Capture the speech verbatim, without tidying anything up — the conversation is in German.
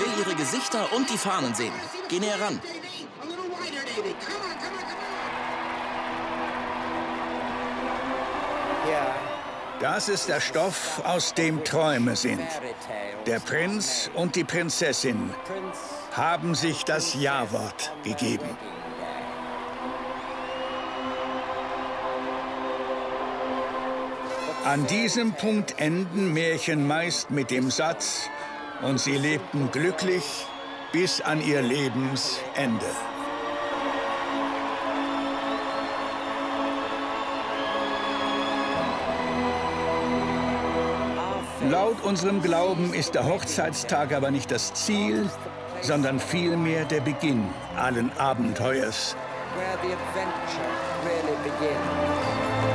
will ihre Gesichter und die Fahnen sehen. Geh näher ran. Das ist der Stoff, aus dem Träume sind. Der Prinz und die Prinzessin haben sich das Ja-Wort gegeben. An diesem Punkt enden Märchen meist mit dem Satz: Und sie lebten glücklich bis an ihr Lebensende. Laut unserem Glauben ist der Hochzeitstag aber nicht das Ziel, sondern vielmehr der Beginn allen Abenteuers. Where the adventure really begins.